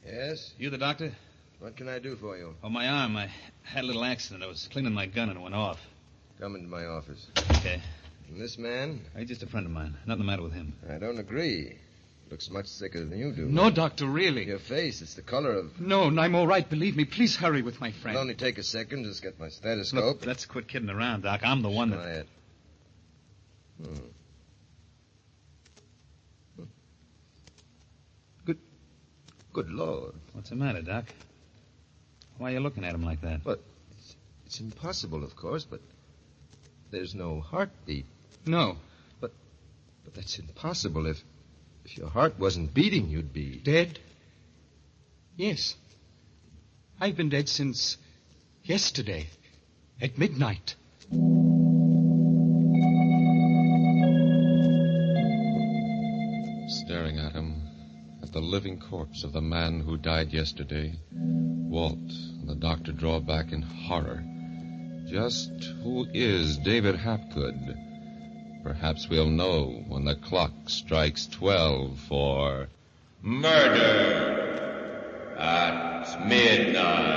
Yes? You the doctor? What can I do for you? Oh, my arm. I had a little accident. I was cleaning my gun and it went off. Come into my office. Okay. And this man? He's just a friend of mine. Nothing the matter with him. I don't agree. Looks much sicker than you do. No, Doctor, really. Your face, it's the color of... No, I'm all right. Believe me. Please hurry with my friend. It'll only take a second. Just get my stethoscope. Look, let's quit kidding around, Doc. I'm the one that... Quiet. Good Lord. What's the matter, Doc? Why are you looking at him like that? But it's impossible, of course, but there's no heartbeat. No. But that's impossible. If your heart wasn't beating, you'd be... Dead? Yes. I've been dead since yesterday at midnight. Staring at him, at the living corpse of the man who died yesterday, Walt and the doctor draw back in horror. Just who is David Hapgood? Perhaps we'll know when the clock strikes 12 for... Murder at Midnight.